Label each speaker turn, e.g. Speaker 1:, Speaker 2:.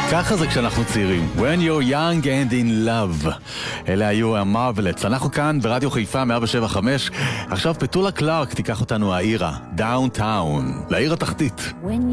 Speaker 1: ככה זה כשאנחנו צעירים. When you're young and in love. אלה היו המרבלטס. אנחנו כאן ברדיו חיפה 107.5. עכשיו פטולה קלארק תיקח אותנו העירה. דאונטאון. לעיר התחתית.